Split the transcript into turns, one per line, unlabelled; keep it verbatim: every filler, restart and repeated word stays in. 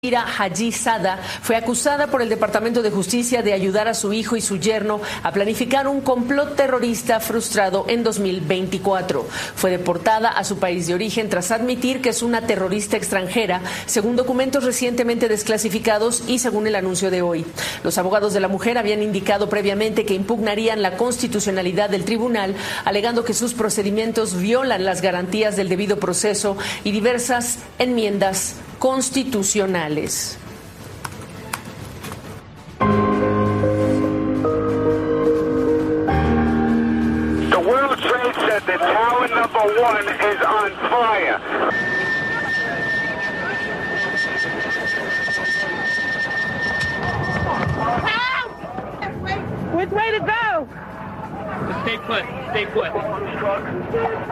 Ira Haji Sada fue acusada por el Departamento de Justicia de ayudar a su hijo y su yerno a planificar un complot terrorista frustrado en dos mil veinticuatro. Fue deportada a su país de origen tras admitir que es una terrorista extranjera, según documentos recientemente desclasificados y según el anuncio de hoy. Los abogados de la mujer habían indicado previamente que impugnarían la constitucionalidad del tribunal, alegando que sus procedimientos violan las garantías del debido proceso y diversas enmiendas constitucionales.
The World Trade Center, tower number one, is on fire.
Which way to go?
Stay put, stay put.